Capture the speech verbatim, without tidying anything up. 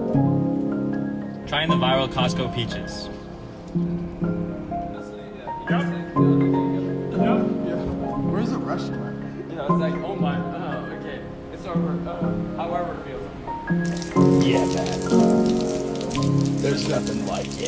Trying the viral Costco peaches. Where's the Russian? You know, it's like, oh my, oh, okay. It's over, uh, however it feels. Yeah, man. There's nothing like it.